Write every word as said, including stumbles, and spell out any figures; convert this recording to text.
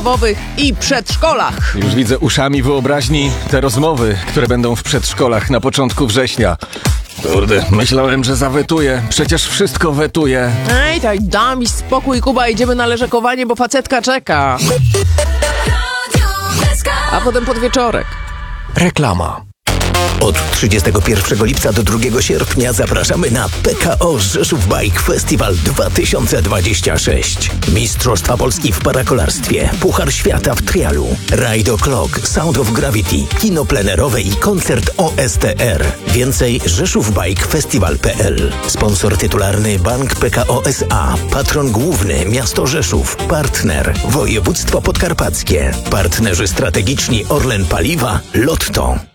i przedszkolach. Już widzę uszami wyobraźni te rozmowy, które będą w przedszkolach na początku września. Kurde, myślałem, że zawetuję. Przecież wszystko wetuję. Ej, tak dam mi spokój, Kuba, idziemy na leżakowanie, bo facetka czeka. A potem podwieczorek. Reklama. Od trzydziestego pierwszego lipca do drugiego sierpnia zapraszamy na P K O Rzeszów Bike Festival dwa tysiące dwadzieścia sześć. Mistrzostwa Polski w parakolarstwie, Puchar Świata w trialu, Ride O'Clock, Sound of Gravity, kino plenerowe i koncert O S T R. Więcej rzeszów bike festival kropka p l. Sponsor tytularny Bank P K O S A. Patron główny Miasto Rzeszów. Partner Województwo Podkarpackie. Partnerzy strategiczni Orlen Paliwa, Lotto.